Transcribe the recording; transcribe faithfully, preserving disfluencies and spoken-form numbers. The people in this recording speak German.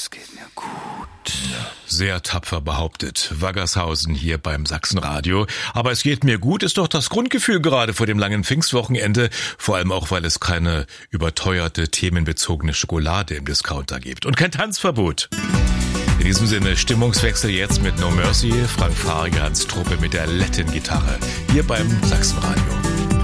es geht mir gut. Sehr tapfer behauptet. Waggershausen hier beim Sachsenradio. Aber es geht mir gut ist doch das Grundgefühl gerade vor dem langen Pfingstwochenende. Vor allem auch, weil es keine überteuerte, themenbezogene Schokolade im Discounter gibt. Und kein Tanzverbot. In diesem Sinne Stimmungswechsel jetzt mit No Mercy, Frank Farians Truppe mit der Latin-Gitarre. Hier beim Sachsenradio.